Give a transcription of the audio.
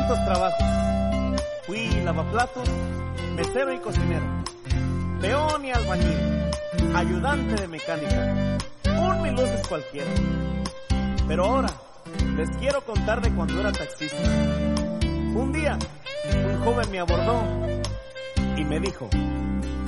distintos trabajos. Fui lavaplatos, mesero y cocinero, peón y albañil, ayudante de mecánica, un mil luces cualquiera. Pero ahora les quiero contar de cuando era taxista. Un día, un joven me abordó y me dijo: